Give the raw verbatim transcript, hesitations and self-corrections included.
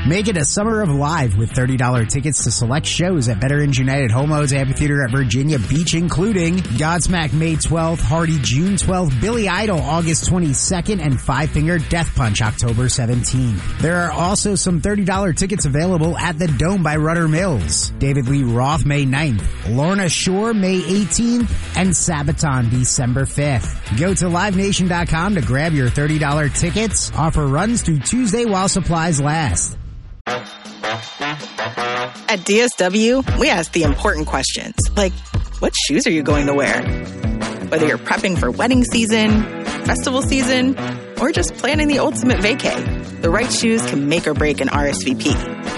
Make it a summer of live with thirty dollars tickets to select shows at Veterans United Homos Amphitheater at Virginia Beach, including Godsmack May twelfth, Hardy June twelfth, Billy Idol August twenty-second, and Five Finger Death Punch October seventeenth. There are also some thirty dollars tickets available at the Dome by Rudder Mills. David Lee Roth May ninth, Lorna Shore May eighteenth, and Sabaton December fifth. Go to live nation dot com to grab your thirty dollars tickets. Offer runs through Tuesday while supplies last. At D S W, we ask the important questions, like, what shoes are you going to wear? Whether you're prepping for wedding season, festival season, or just planning the ultimate vacay, the right shoes can make or break an R S V P.